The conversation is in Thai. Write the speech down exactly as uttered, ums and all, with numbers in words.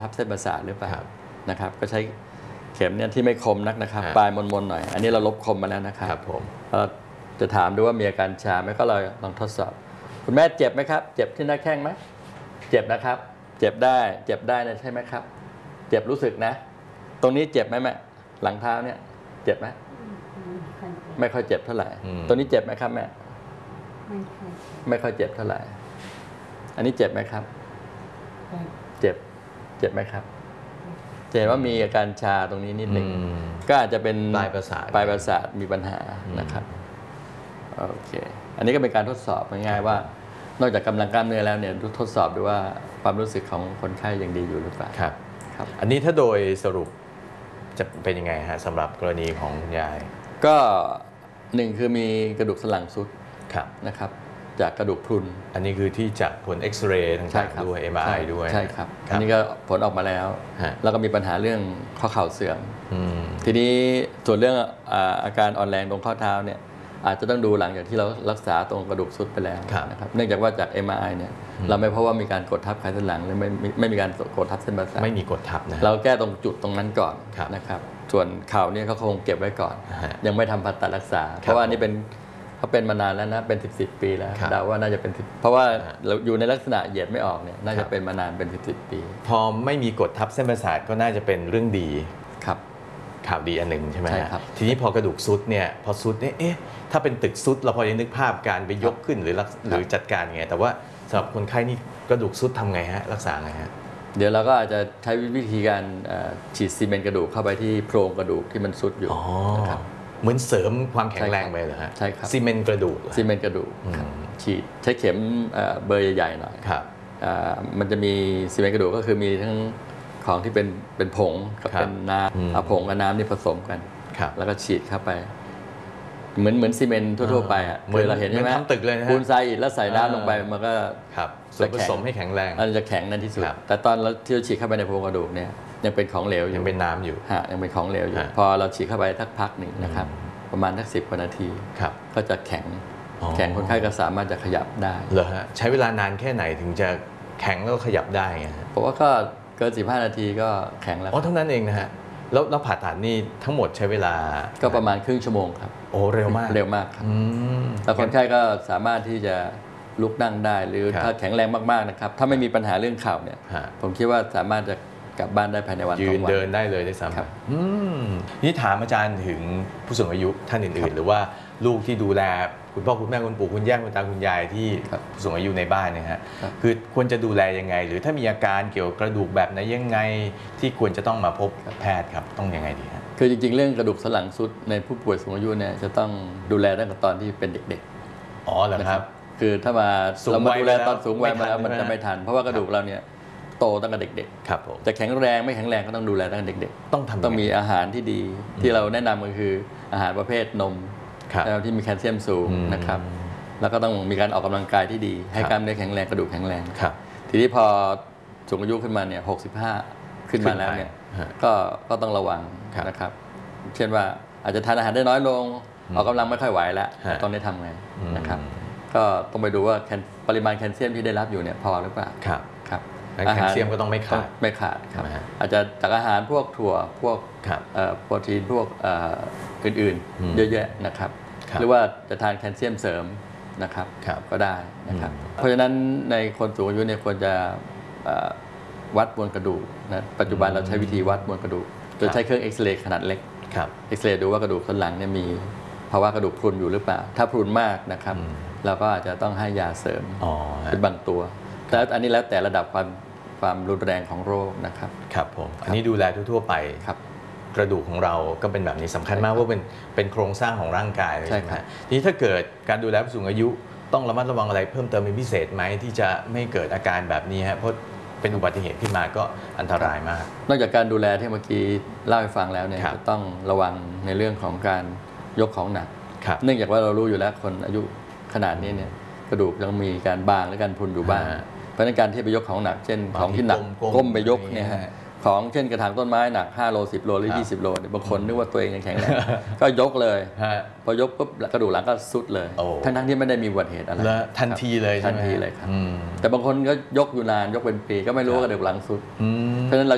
ทับเส้นประสาทหรือเปล่านะครับก็ใช้เข็มเนี่ยที่ไม่คมนักนะครับปลายมนๆหน่อยอันนี้เราลบคมมาแล้วนะครับครับผมเราจะถามดูว่ามีอาการชาไหมก็เลยลองทดสอบคุณแม่เจ็บไหมครับเจ็บที่หน้าแข้งไหมเจ็บนะครับเจ็บได้เจ็บได้นะใช่ไหมครับเจ็บรู้สึกนะตรงนี้เจ็บไหมแม่หลังเท้าเนี่ยเจ็บไหมไม่ค่อยเจ็บเท่าไหร่ตรงนี้เจ็บไหมครับแม่ไม่ค่อยเจ็บเท่าไหร่อันนี้เจ็บไหมครับเจ็บเจ็บไหมครับเห็นว่ามีอาการชาตรงนี้นิดหนึ่งก็อาจจะเป็นปลายประสาทปลายประสาทมีปัญหานะครับโอเคอันนี้ก็เป็นการทดสอบง่ายๆว่านอกจากกำลังกล้ามเนื้อแล้วเนี่ยทดสอบดูว่าความรู้สึกของคนไข้ยังดีอยู่หรือเปล่าครับครับอันนี้ถ้าโดยสรุปจะเป็นยังไงฮะสำหรับกรณีของคุณยายก็หนึ่งคือมีกระดูกสันหลังทรุดนะครับจากกระดูกพรุนอันนี้คือที่จากผลเอ็กซเรย์ต่างๆด้วย เอ็ม อาร์ ไอ ด้วยใช่ครับอันนี้ก็ผลออกมาแล้วแล้วก็มีปัญหาเรื่องข้อเข่าเสื่อมทีนี้ส่วนเรื่องอาการอ่อนแรงตรงข้อเท้าเนี่ยอาจจะต้องดูหลังจากที่เรารักษาตรงกระดูกทรุดไปแล้วนะครับเนื่องจากว่าจาก เอ็ม อาร์ ไอ เนี่ยเราไม่พบว่ามีการกดทับไขสันหลังหรือไม่ไม่มีการกดทับเส้นประสาทไม่มีกดทับนะเราแก้ตรงจุดตรงนั้นก่อนนะครับส่วนเข่าเนี่ยเขาคงเก็บไว้ก่อนยังไม่ทำผ่าตัดรักษาเพราะว่านี่เป็นเขาเป็นมานานแล้วนะเป็นสิบสิบปีแล้วเดาว่าน่าจะเป็นเพราะว่าเราอยู่ในลักษณะเหยียดไม่ออกเนี่ยน่าจะเป็นมานานเป็นสิบสิบปีพอไม่มีกดทับเส้นประสาทก็น่าจะเป็นเรื่องดีครับข่าวดีอันหนึ่งใช่ไหมครับทีนี้พอกระดูกซุดเนี่ยพอซุดเนี่ยเอ๊ะถ้าเป็นตึกซุดเราพอจะนึกภาพการไปยกขึ้นหรือหรือจัดการไงแต่ว่าสำหรับคนไข้นี่กระดูกซุดทำไงฮะรักษาไงฮะเดี๋ยวเราก็อาจจะใช้วิธีการฉีดซีเมนต์กระดูกเข้าไปที่โพรงกระดูกที่มันซุดอยู่นะครับเหมือนเสริมความแข็งแรงไปเหรอฮะใช่ครับซีเมนต์กระดูกซีเมนต์กระดูกฉีดใช้เข็มเบอร์ใหญ่ๆหน่อยมันจะมีซีเมนต์กระดูกก็คือมีทั้งของที่เป็นเป็นผงกับเป็นน้ำเอาผงกับน้ำนี่ผสมกันแล้วก็ฉีดเข้าไปเหมือนเหมือนซีเมนต์ทั่วๆไปอ่ะเหมือนเราเห็นใช่ไหมทำตึกเลยนะปูนทรายอิฐแล้วใส่น้ำลงไปมันก็ส่วนผสมให้แข็งแรงมันจะแข็งนั่นที่สุดแต่ตอนเราที่เราฉีดเข้าไปในโพรงกระดูกเนี่ยยังเป็นของเหลวอยู่ยังเป็นน้ำอยู่ฮะยังเป็นของเหลวอยู่พอเราฉีดเข้าไปสักพักหนึ่งนะครับประมาณสักสิบกว่านาทีก็จะแข็งแข็งคนไข้ก็สามารถจะขยับได้เหรอฮะใช้เวลานานแค่ไหนถึงจะแข็งแล้วขยับได้ไงผมว่าก็เกินสิบห้านาทีก็แข็งแล้วอ๋อเท่านั้นเองนะฮะแล้วแล้วผ่าตัดนี่ทั้งหมดใช้เวลาก็ประมาณครึ่งชั่วโมงครับโอ้เร็วมากเร็วมากครับแล้วคนไข้ก็สามารถที่จะลุกนั่งได้หรือถ้าแข็งแรงมากๆนะครับถ้าไม่มีปัญหาเรื่องเข่าเนี่ยผมคิดว่าสามารถจะกลับบ้านได้ภายในวันสองวันยืนเดินได้เลยได้ซ้ำนี่ถามอาจารย์ถึงผู้สูงอายุท่านอื่นๆหรือว่าลูกที่ดูแลคุณพ่อคุณแม่คุณปู่คุณย่าคุณตาคุณยายที่ผู้สูงอายุในบ้านเนี่ยฮะคือควรจะดูแลยังไงหรือถ้ามีอาการเกี่ยวกับกระดูกแบบไหนยังไงที่ควรจะต้องมาพบแพทย์ครับต้องยังไงดีฮะคือจริงๆเรื่องกระดูกสันหลังทรุดในผู้ป่วยสูงอายุเนี่ยจะต้องดูแลตั้งแต่ตอนที่เป็นเด็กๆอ๋อเหรอครับคือถ้ามาเรามาดูแลตอนสูงวัยมาแล้วมันจะไม่ทันเพราะว่ากระดูกเราเนี่ยโตตั้งแต่เด็กๆครับผมจะแข็งแรงไม่แข็งแรงก็ต้องดูแลตั้งแต่เด็กๆต้องทำต้องมีอาหารที่ดีที่เราแนะนำก็คืออาหารประเภทนมที่มีแคลเซียมสูงนะครับแล้วก็ต้องมีการออกกำลังกายที่ดีให้กล้ามเนื้อแข็งแรงกระดูกแข็งแรงทีนี้พอสูงอายุขึ้นมาเนี่ยหกสิบห้าขึ้นมาแล้วเนี่ยก็ก็ต้องระวังนะครับเช่นว่าอาจจะทานอาหารได้น้อยลงออกกำลังไม่ค่อยไหวแล้วตอนนี้ทำไงนะครับก็ต้องไปดูว่าปริมาณแคลเซียมที่ได้รับอยู่เนี่ยพอหรือเปล่าครับครับแคลเซียมก็ต้องไม่ขาดไม่ขาดครับอาจจะจากอาหารพวกถั่วพวกโปรตีนพวกอื่นๆเยอะแยะนะครับหรือว่าจะทานแคลเซียมเสริมนะครับก็ได้นะครับเพราะฉะนั้นในคนสูงอายุเนี่ยควรจะวัดมวลกระดูกนะปัจจุบันเราใช้วิธีวัดมวลกระดูกโดยใช้เครื่องเอ็กซเรย์ขนาดเล็กเอ็กซเรย์ดูว่ากระดูกสันหลังเนี่ยมีภาวะกระดูกพรุนอยู่หรือเปล่าถ้าพรุนมากนะครับเราก็อาจจะต้องให้ยาเสริมเป็นบางตัวแต่อันนี้แล้วแต่ระดับความความรุนแรงของโรคนะครับครับผมอันนี้ดูแลทั่วๆไปครับกระดูกของเราก็เป็นแบบนี้สำคัญมากว่าเป็นเป็นโครงสร้างของร่างกายใช่ไหมทีนี้ถ้าเกิดการดูแลผู้สูงอายุต้องระมัดระวังอะไรเพิ่มเติมเป็นพิเศษไหมที่จะไม่เกิดอาการแบบนี้ฮะเพราะเป็นอุบัติเหตุขึ้นมาก็อันตรายมากนอกจากการดูแลที่เมื่อกี้เล่าให้ฟังแล้วเนี่ยจะต้องระวังในเรื่องของการยกของหนักเนื่องจากว่าเรารู้อยู่แล้วคนอายุขนาดนี้เนี่ยกระดูกยังมีการบางและการพรุนอยู่บ้างเพราะฉะนั้นการที่ไปยกของหนักเช่นของที่หนักก้มไปยกเนี่ยของเช่นกระถางต้นไม้หนักห้าโลสิบโลหรือยี่สิบโลบางคนนึกว่าตัวเองยังแข็งแรงก็ยกเลยพอยกปุ๊บกระดูกหลังก็ซุดเลยทั้งๆที่ไม่ได้มีอุบัติเหตุอะไรทันทีเลยทันทีเลยครับแต่บางคนก็ยกอยู่นานยกเป็นปีก็ไม่รู้ว่ากระดูกหลังซุดเพราะฉะนั้นเรา